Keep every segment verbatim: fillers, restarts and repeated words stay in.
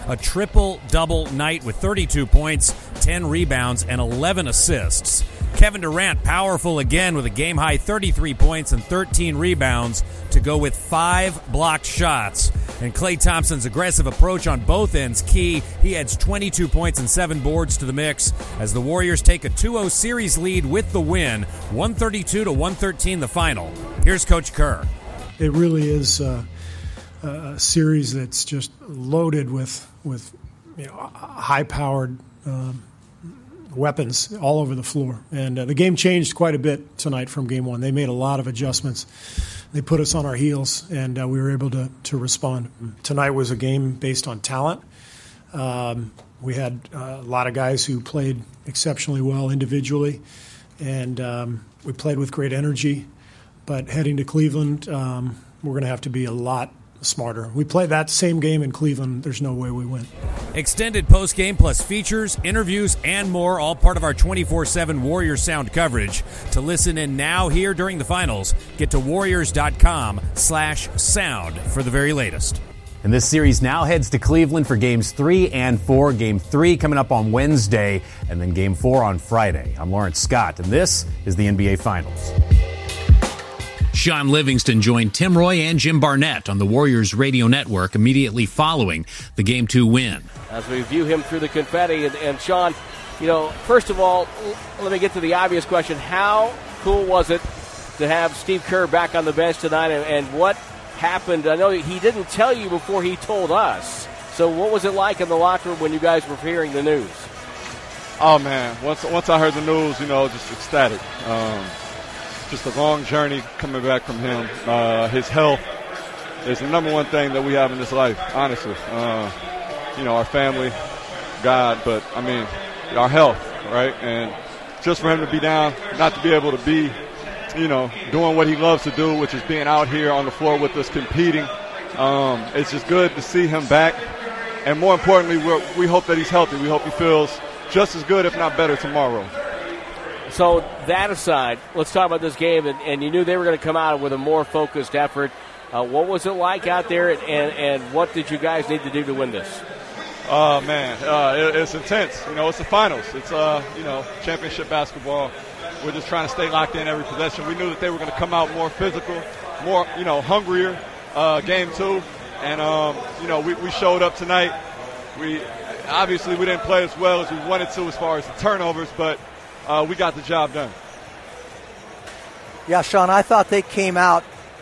a triple-double night with thirty-two points, ten rebounds, and eleven assists. Kevin Durant powerful again with a game-high thirty-three points and thirteen rebounds to go with five blocked shots. And Klay Thompson's aggressive approach on both ends key. He adds twenty-two points and seven boards to the mix as the Warriors take a two oh series lead with the win, one thirty-two to one thirteen the final. Here's Coach Kerr. It really is uh, a series that's just loaded with with you know high-powered um, weapons all over the floor. And uh, the game changed quite a bit tonight from game one. They made a lot of adjustments. They put us on our heels, and uh, we were able to, to respond. Tonight was a game based on talent. Um, we had uh, a lot of guys who played exceptionally well individually, and um, we played with great energy. But heading to Cleveland, um, we're going to have to be a lot smarter. We played that same game in Cleveland. There's no way we win. Extended postgame plus features, interviews, and more, all part of our twenty-four seven Warriors Sound coverage. To listen in now here during the finals, get to warriors.com slash sound for the very latest. And this series now heads to Cleveland for games three and four. Game three coming up on Wednesday, and then game four on Friday. I'm Lawrence Scott, and this is the N B A Finals. Sean Livingston joined Tim Roy and Jim Barnett on the Warriors radio network immediately following the Game two win. As we view him through the confetti, and, and Sean, you know, first of all, let me get to the obvious question. How cool was it to have Steve Kerr back on the bench tonight, and, and what happened? I know he didn't tell you before he told us. So what was it like in the locker room when you guys were hearing the news? Oh, man, once, once I heard the news, you know, just ecstatic. Um, Just a long journey coming back from him. Uh, his health is the number one thing that we have in this life, honestly. Uh, you know, our family, God, but, I mean, our health, right? And just for him to be down, not to be able to be, you know, doing what he loves to do, which is being out here on the floor with us competing. Um, it's just good to see him back. And more importantly, we're, we hope that he's healthy. We hope he feels just as good, if not better, tomorrow. So that aside, let's talk about this game, and, and you knew they were going to come out with a more focused effort. Uh, what was it like out there, and, and, and what did you guys need to do to win this? Oh, man, uh, it, it's intense. You know, it's the finals. It's, uh, you know, championship basketball. We're just trying to stay locked in every possession. We knew that they were going to come out more physical, more, you know, hungrier uh, game two. And, um, you know, we, we showed up tonight. We obviously, we didn't play as well as we wanted to as far as the turnovers, but Uh, we got the job done. Yeah, Sean, I thought they came out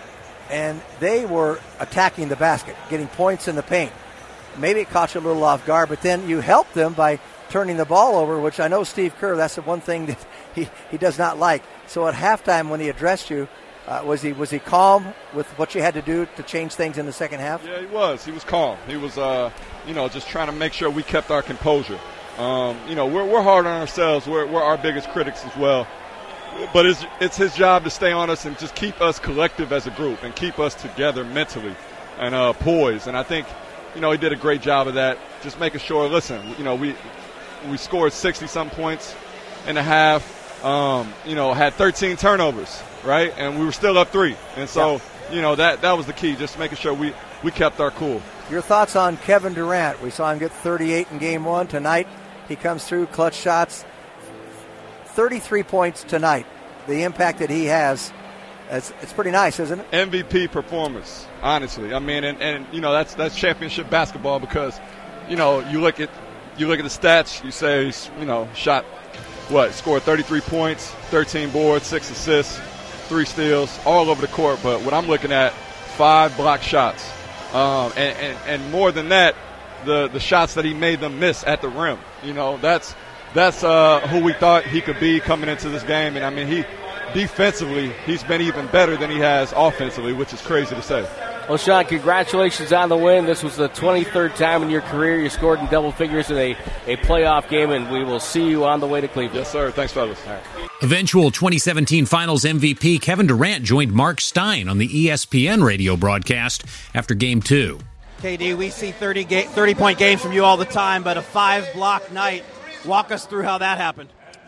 and they were attacking the basket, getting points in the paint. Maybe it caught you a little off guard, but then you helped them by turning the ball over, which I know Steve Kerr, that's the one thing that he, he does not like. So at halftime when he addressed you, uh, was he was he calm with what you had to do to change things in the second half? Yeah, he was. He was calm. He was, uh, you know, just trying to make sure we kept our composure. Um, you know, we're, we're hard on ourselves. We're, we're our biggest critics as well. But it's, it's his job to stay on us and just keep us collective as a group and keep us together mentally and uh, poised. And I think, you know, he did a great job of that, just making sure, listen, you know, we we scored sixty-some points in a half, um, you know, had thirteen turnovers, right? And we were still up three. And so, yeah. you know, that, that was the key, just making sure we, we kept our cool. Your thoughts on Kevin Durant? We saw him get thirty-eight in game one. Tonight, he comes through, clutch shots, thirty-three points tonight. The impact that he has, it's, it's pretty nice, isn't it? M V P performance, honestly. I mean, and, and you know, that's that's championship basketball because, you know, you look at you look at the stats, you say, you know, shot, what, scored thirty-three points, thirteen boards, six assists, three steals, all over the court. But what I'm looking at, five block shots. Um, and, and, and more than that, the, the shots that he made them miss at the rim. You know, that's that's uh, who we thought he could be coming into this game. And, I mean, he defensively, he's been even better than he has offensively, which is crazy to say. Well, Sean, congratulations on the win. This was the twenty-third time in your career you scored in double figures in a, a playoff game, and we will see you on the way to Cleveland. Yes, sir. Thanks, fellas. All right. Eventual twenty seventeen Finals M V P Kevin Durant joined Mark Stein on the E S P N radio broadcast after Game two. K D, we see thirty-point games from you all the time, but a five-block night. Walk us through how that happened.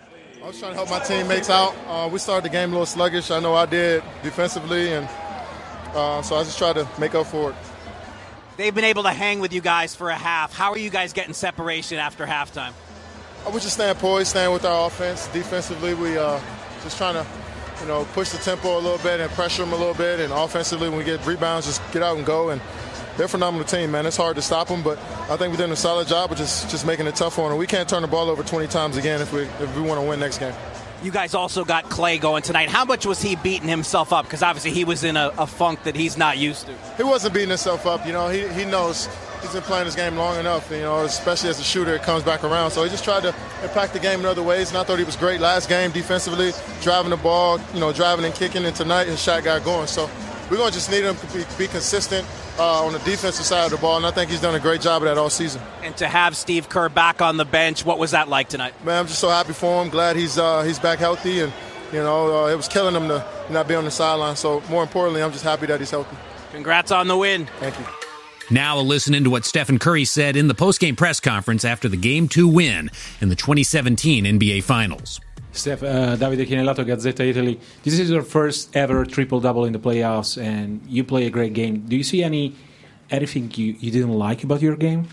I was trying to help my teammates out. Uh, we started the game a little sluggish. I know I did defensively, and uh, so I just tried to make up for it. They've been able to hang with you guys for a half. How are you guys getting separation after halftime? We're just staying poised, staying with our offense. Defensively, we uh, just trying to, you know, push the tempo a little bit and pressure them a little bit. And offensively, when we get rebounds, just get out and go. And they're a phenomenal team, man. It's hard to stop them, but I think we're doing a solid job of just, just making it tough on them. We can't turn the ball over twenty times again if we if we want to win next game. You guys also got Clay going tonight. How much was he beating himself up? Because obviously he was in a, a funk that he's not used to. He wasn't beating himself up. You know, he, he knows he's been playing this game long enough, you know, especially as a shooter, it comes back around. So he just tried to impact the game in other ways, and I thought he was great last game defensively, driving the ball, you know, driving and kicking, and tonight his shot got going. So we're going to just need him to be, be consistent uh, on the defensive side of the ball, and I think he's done a great job of that all season. And to have Steve Kerr back on the bench, what was that like tonight? Man, I'm just so happy for him. Glad he's uh, he's back healthy, and, you know, uh, it was killing him to not be on the sideline. So more importantly, I'm just happy that he's healthy. Congrats on the win. Thank you. Now a listen into what Stephen Curry said in the postgame press conference after the Game two win in the twenty seventeen N B A Finals. Steph, uh, Davide Chinellato, Gazzetta Italy. This is your first ever triple-double in the playoffs, and you play a great game. Do you see any anything you, you didn't like about your game?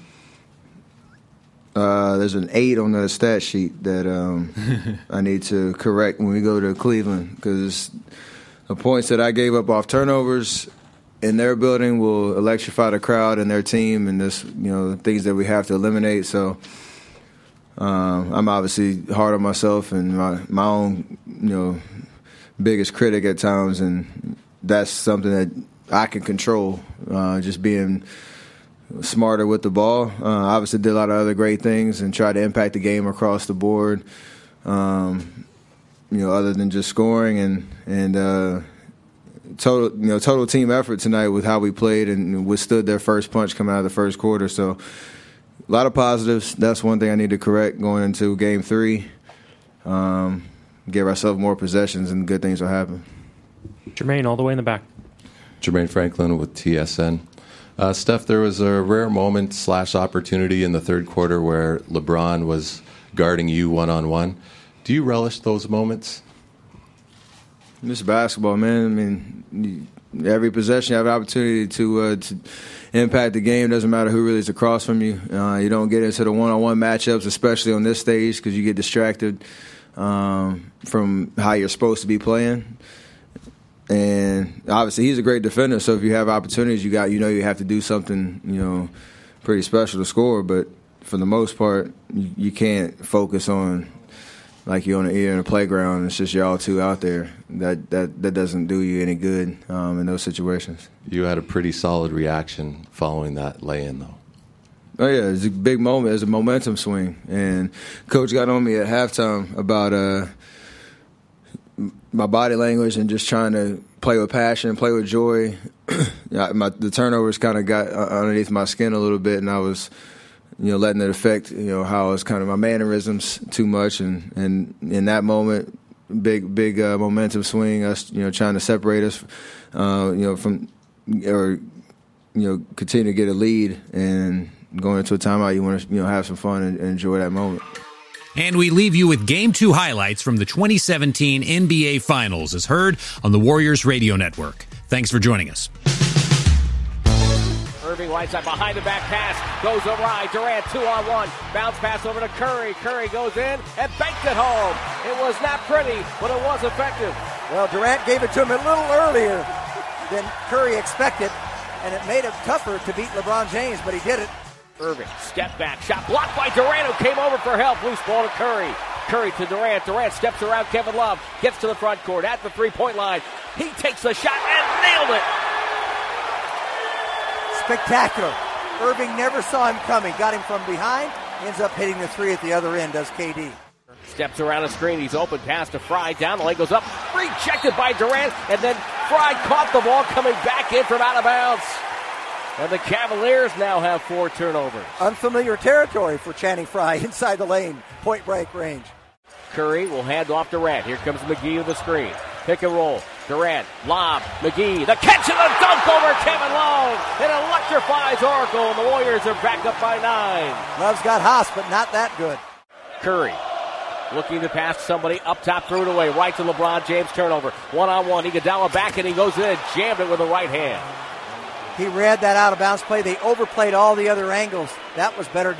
Uh, there's an eight on the stat sheet that um, I need to correct when we go to Cleveland, because the points that I gave up off turnovers in their building will electrify the crowd and their team, and this, you know, things that we have to eliminate. So um, I'm obviously hard on myself and my my own, you know, biggest critic at times, and that's something that I can control. Uh, just being smarter with the ball. Uh, obviously, did a lot of other great things and tried to impact the game across the board. Um, you know, other than just scoring and and. Uh, Total, you know, total team effort tonight with how we played and withstood their first punch coming out of the first quarter. So, a lot of positives. That's one thing I need to correct going into Game Three. Um, give ourselves more possessions, and good things will happen. Jermaine, all the way in the back. Jermaine Franklin with T S N. Uh, Steph, there was a rare moment slash opportunity in the third quarter where LeBron was guarding you one on one. Do you relish those moments? This is basketball, man. I mean, every possession you have an opportunity to uh, to impact the game. Doesn't matter who really is across from you. Uh, you don't get into the one-on-one matchups, especially on this stage, because you get distracted um, from how you're supposed to be playing. And obviously, he's a great defender. So if you have opportunities, you got you know you have to do something, you know, pretty special to score. But for the most part, you, you can't focus on. Like you're on the, you're in a playground, it's just y'all two out there. That that that doesn't do you any good um, in those situations. You had a pretty solid reaction following that lay-in, though. Oh yeah, it's a big moment. It's a momentum swing, and Coach got on me at halftime about uh, my body language and just trying to play with passion, play with joy. my, the turnovers kind of got underneath my skin a little bit, and I was. You know, letting it affect, you know, how it's kind of my mannerisms too much. And, and in that moment, big, big uh, momentum swing, us, you know, trying to separate us, uh, you know, from, or, you know, continue to get a lead and going into a timeout, you want to, you know, have some fun and, and enjoy that moment. And we leave you with Game two highlights from the twenty seventeen N B A Finals as heard on the Warriors Radio Network. Thanks for joining us. Irving right side behind the back pass goes awry. Durant two on one. Bounce pass over to Curry. Curry goes in and banked it home. It was not pretty, but it was effective. Well, Durant gave it to him a little earlier than Curry expected, and it made it tougher to beat LeBron James, but he did it. Irving, step back, shot blocked by Durant, who came over for help. Loose ball to Curry. Curry to Durant. Durant steps around Kevin Love, gets to the front court at the three-point line. He takes the shot and nailed it. Spectacular. Irving never saw him coming. Got him from behind. Ends up hitting the three at the other end, does K D. Steps around a screen. He's open. Pass to Fry. Down the lane goes up. Rejected by Durant. And then Fry caught the ball coming back in from out of bounds. And the Cavaliers now have four turnovers. Unfamiliar territory for Channing Frye inside the lane. Point break range. Curry will hand off Durant. Here comes McGee with the screen. Pick and roll. Durant, lob, McGee, the catch and the dunk over Kevin Love. It electrifies Oracle, and the Warriors are back up by nine. Love's got Haas, but not that good. Curry looking to pass somebody up top, threw it away, right to LeBron James, turnover. One-on-one, Iguodala back, and he goes in and jammed it with the right hand. He read that out of bounds play. They overplayed all the other angles. That was better